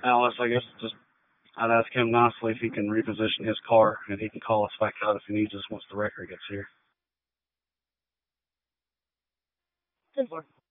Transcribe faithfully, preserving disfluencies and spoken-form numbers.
Alice, I guess just I'd ask him nicely if he can reposition his car, and he can call us back out if he needs us once the wrecker gets here. ten four.